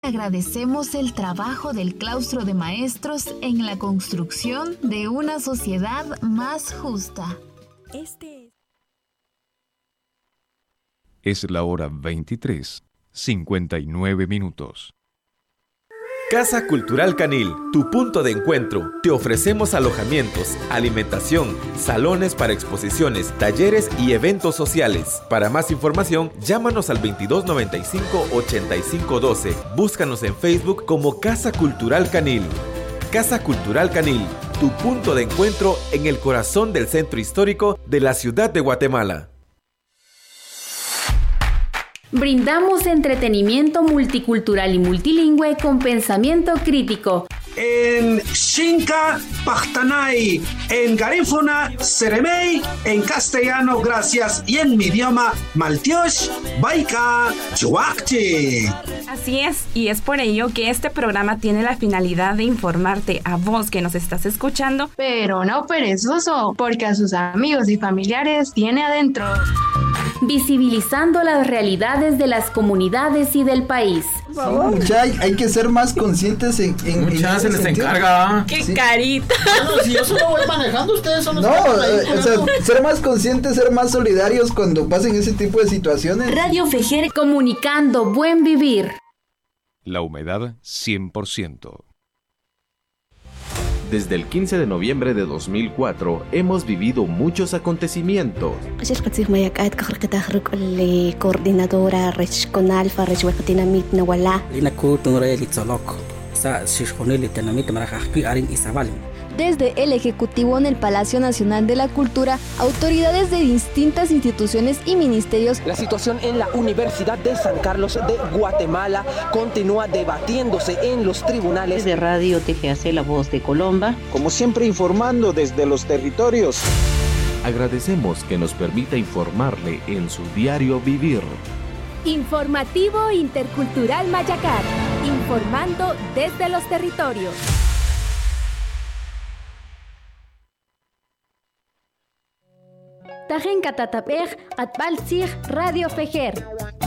agradecemos el trabajo del claustro de maestros en la construcción de una sociedad más justa. Es la hora 23:59. Casa Cultural Canil, tu punto de encuentro. Te ofrecemos alojamientos, alimentación, salones para exposiciones, talleres y eventos sociales. Para más información, llámanos al 2295-8512. Búscanos en Facebook como Casa Cultural Canil. Casa Cultural Canil, tu punto de encuentro en el corazón del centro histórico de la ciudad de Guatemala. Brindamos entretenimiento multicultural y multilingüe con pensamiento crítico. En Xinca, Pachtanay, en Garífuna, Seremey, en castellano, gracias, y en mi idioma, Maltiosh, Baika, Chuakchi. Así es, y es por ello que este programa tiene la finalidad de informarte a vos que nos estás escuchando, pero no perezoso, porque a sus amigos y familiares tiene adentro. Visibilizando las realidades de las comunidades y del país. Sí, hay que ser más conscientes en muchas se les encarga. ¡Qué carita! Bueno, si yo solo voy manejando, ustedes son los ser más conscientes, ser más solidarios cuando pasen ese tipo de situaciones. Radio Fejer, comunicando buen vivir. La humedad 100%. Desde el 15 de noviembre de 2004 hemos vivido muchos acontecimientos. Coordinadora regional Desde el Ejecutivo en el Palacio Nacional de la Cultura, autoridades de distintas instituciones y ministerios. La situación en la Universidad de San Carlos de Guatemala continúa debatiéndose en los tribunales. De Radio TGAC, La Voz de Colomba. Como siempre, informando desde los territorios. Agradecemos que nos permita informarle en su diario vivir. Informativo Intercultural Mayacar, informando desde los territorios. Tajen Katatapej, Atbalsig, Radio Fejer.